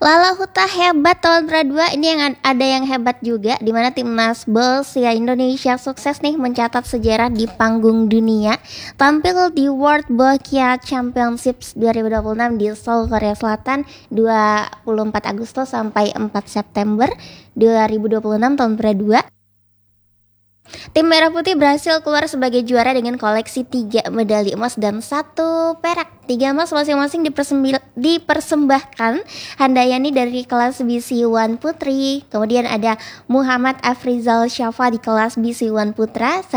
Lala Huta hebat tahun kedua ini ada yang hebat juga di mana timnas Belsia Indonesia sukses nih mencatat sejarah di panggung dunia tampil di World Boccia Championships 2026 di Seoul, Korea Selatan 24 Agustus sampai 4 September 2026 tahun kedua. Tim Merah Putih berhasil keluar sebagai juara dengan koleksi 3 medali emas dan 1 perak. 3 emas masing-masing dipersembahkan Handayani dari kelas BC1 Putri. Kemudian ada Muhammad Afrizal Syafa di kelas BC1 Putra.